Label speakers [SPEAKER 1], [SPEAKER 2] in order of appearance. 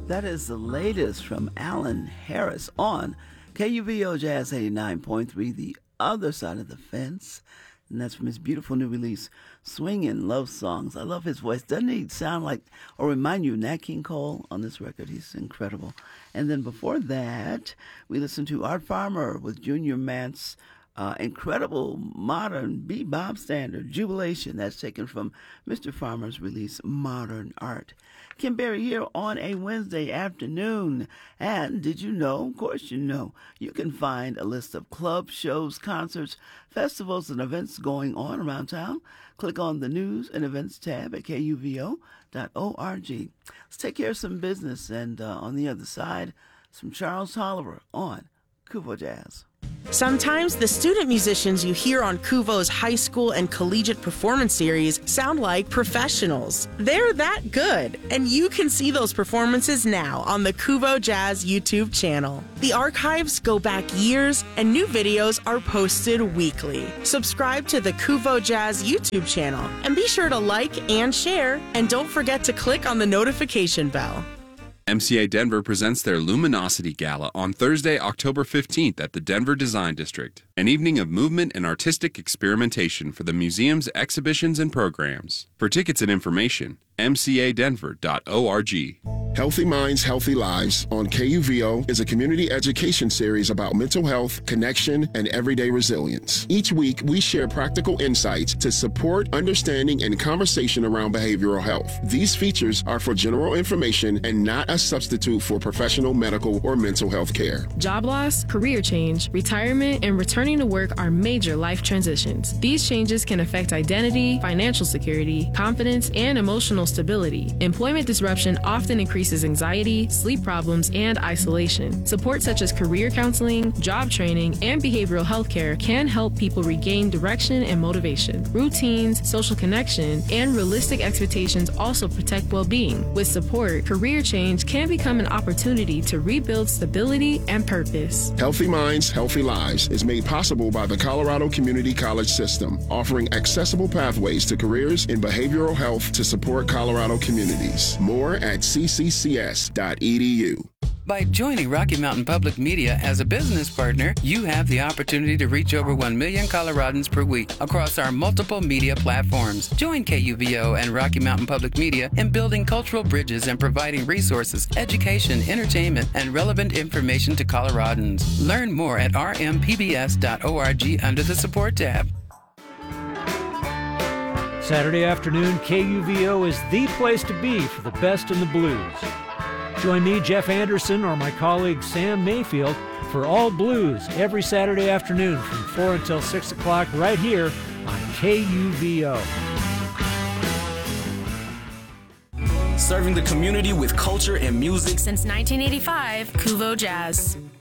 [SPEAKER 1] That is the latest from Alan Harris on KUVO Jazz 89.3, The Other Side of the Fence. And that's from his beautiful new release, Swingin' Love Songs. I love his voice. Doesn't he sound like or remind you of Nat King Cole on this record? He's incredible. And then before that, we listened to Art Farmer with Junior Mance. Incredible modern bebop standard, Jubilation. That's taken from Mr. Farmer's release, Modern Art. Kim Berry here on a Wednesday afternoon. And did you know, of course you know, you can find a list of clubs, shows, concerts, festivals, and events going on around town. Click on the News and Events tab at kuvo.org. Let's take care of some business. And on the other side, some Charles Tolliver on KUVO Jazz.
[SPEAKER 2] Sometimes the student musicians you hear on KUVO's high school and collegiate performance series sound like professionals. They're that good, and you can see those performances now on the KUVO Jazz YouTube channel. The archives go back years, and new videos are posted weekly. Subscribe to the KUVO Jazz YouTube channel, and be sure to like and share, and don't forget to click on the notification bell.
[SPEAKER 3] MCA Denver presents their Luminosity Gala on Thursday, October 15th at the Denver Design District, an evening of movement and artistic experimentation for the museum's exhibitions and programs. For tickets and information, mcadenver.org.
[SPEAKER 4] Healthy Minds, Healthy Lives on KUVO is a community education series about mental health, connection, and everyday resilience. Each week, we share practical insights to support understanding and conversation around behavioral health. These features are for general information and not a substitute for professional medical or mental health care.
[SPEAKER 5] Job loss, career change, retirement, and returning to work are major life transitions. These changes can affect identity, financial security, confidence, and emotional stability. Employment disruption often increases anxiety, sleep problems, and isolation. Support such as career counseling, job training, and behavioral health care can help people regain direction and motivation. Routines, social connection, and realistic expectations also protect well-being. With support, career change can become an opportunity to rebuild stability and purpose.
[SPEAKER 4] Healthy Minds, Healthy Lives is made possible by the Colorado Community College System, offering accessible pathways to careers in behavioral health to support Colorado communities. More at cccs.edu.
[SPEAKER 6] By joining Rocky Mountain Public Media as a business partner, you have the opportunity to reach over 1 million Coloradans per week across our multiple media platforms. Join KUVO and Rocky Mountain Public Media in building cultural bridges and providing resources, education, entertainment, and relevant information to Coloradans. Learn more at rmpbs.org under the Support tab.
[SPEAKER 7] Saturday afternoon, KUVO is the place to be for the best in the blues. Join me, Jeff Anderson, or my colleague Sam Mayfield for All Blues every Saturday afternoon from 4 until 6 o'clock right here on KUVO.
[SPEAKER 8] Serving the community with culture and music
[SPEAKER 9] since 1985, KUVO Jazz.